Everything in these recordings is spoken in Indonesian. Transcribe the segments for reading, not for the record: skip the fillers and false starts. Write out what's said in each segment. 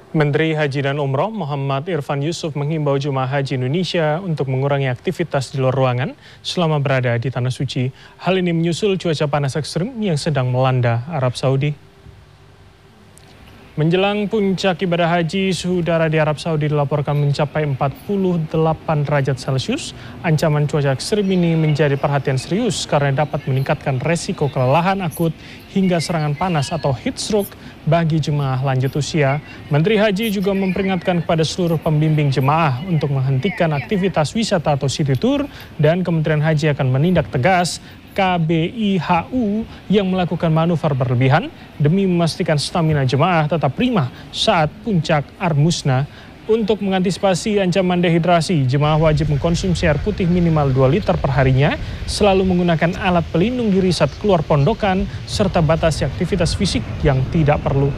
Menteri Haji dan Umroh Muhammad Irfan Yusuf menghimbau jemaah haji Indonesia untuk mengurangi aktivitas di luar ruangan selama berada di Tanah Suci. Hal ini menyusul cuaca panas ekstrim yang sedang melanda Arab Saudi. Menjelang puncak ibadah haji, suhu udara di Arab Saudi dilaporkan mencapai 48 derajat Celcius. Ancaman cuaca ekstrim ini menjadi perhatian serius karena dapat meningkatkan resiko kelelahan akut hingga serangan panas atau heat stroke bagi jemaah lanjut usia. Menteri Haji juga memperingatkan kepada seluruh pembimbing jemaah untuk menghentikan aktivitas wisata atau city tour, dan Kementerian Haji akan menindak tegas KBIHU yang melakukan manuver berlebihan demi memastikan stamina jemaah tetap prima saat puncak Armusna. Untuk mengantisipasi ancaman dehidrasi, jemaah wajib mengkonsumsi air putih minimal 2 liter per harinya, selalu menggunakan alat pelindung diri saat keluar pondokan, serta batasi aktivitas fisik yang tidak perlu.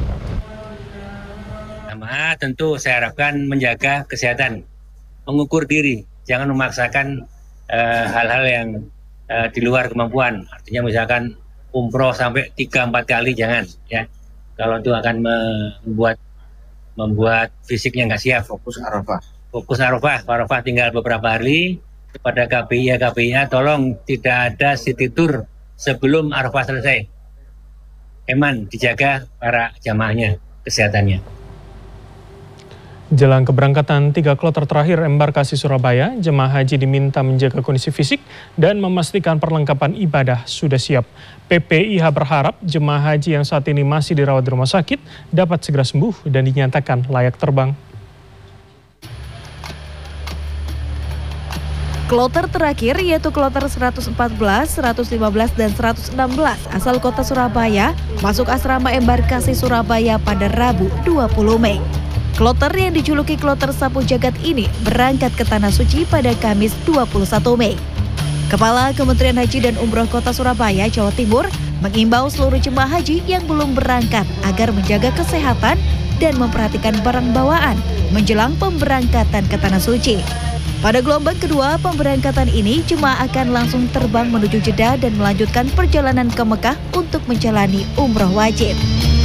Jemaah tentu saya harapkan menjaga kesehatan, mengukur diri, jangan memaksakan hal-hal yang di luar kemampuan. Artinya misalkan umroh sampai 3-4 kali jangan, ya. Kalau itu akan membuat fisiknya nggak siap. Fokus Arafah tinggal beberapa hari. Kepada KPIA tolong tidak ada city tour sebelum Arafah selesai. Eman dijaga para jamaahnya, kesehatannya. Jelang keberangkatan 3 kloter terakhir embarkasi Surabaya, jemaah haji diminta menjaga kondisi fisik dan memastikan perlengkapan ibadah sudah siap. PPIH berharap jemaah haji yang saat ini masih dirawat di rumah sakit dapat segera sembuh dan dinyatakan layak terbang. Kloter terakhir yaitu kloter 114, 115, dan 116 asal kota Surabaya masuk asrama embarkasi Surabaya pada Rabu 20 Mei. Kloter yang dijuluki kloter sapu jagat ini berangkat ke Tanah Suci pada Kamis 21 Mei. Kepala Kementerian Haji dan Umroh Kota Surabaya, Jawa Timur, mengimbau seluruh jemaah haji yang belum berangkat agar menjaga kesehatan dan memperhatikan barang bawaan menjelang pemberangkatan ke Tanah Suci. Pada gelombang kedua pemberangkatan ini, jemaah akan langsung terbang menuju Jeddah dan melanjutkan perjalanan ke Mekah untuk menjalani umroh wajib.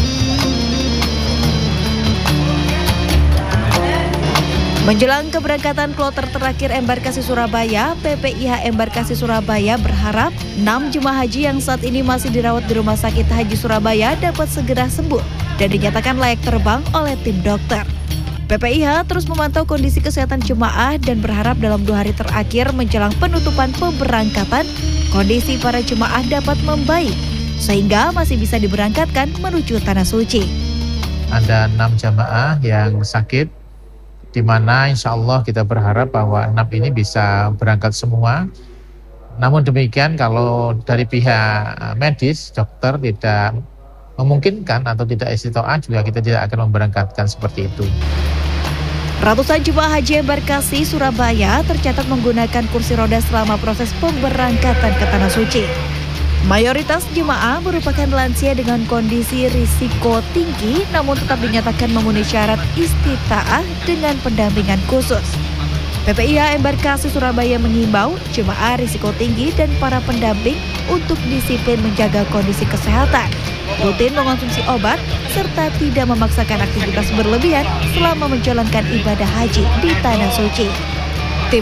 Menjelang keberangkatan kloter terakhir embarkasi Surabaya, PPIH Embarkasi Surabaya berharap 6 jemaah haji yang saat ini masih dirawat di Rumah Sakit Haji Surabaya dapat segera sembuh dan dinyatakan layak terbang oleh tim dokter. PPIH terus memantau kondisi kesehatan jemaah dan berharap dalam 2 hari terakhir menjelang penutupan pemberangkatan, kondisi para jemaah dapat membaik sehingga masih bisa diberangkatkan menuju Tanah Suci. Ada 6 jamaah yang sakit, di mana insya Allah kita berharap bahwa 6 ini bisa berangkat semua. Namun demikian, kalau dari pihak medis, dokter tidak memungkinkan atau tidak istitoah, juga kita tidak akan memberangkatkan seperti itu. Ratusan jemaah haji embarkasi Surabaya tercatat menggunakan kursi roda selama proses pemberangkatan ke Tanah Suci. Mayoritas jemaah merupakan lansia dengan kondisi risiko tinggi, namun tetap dinyatakan memenuhi syarat istitaah dengan pendampingan khusus. PPIH Embarkasi Surabaya mengimbau jemaah risiko tinggi dan para pendamping untuk disiplin menjaga kondisi kesehatan, rutin mengonsumsi obat, serta tidak memaksakan aktivitas berlebihan selama menjalankan ibadah haji di Tanah Suci.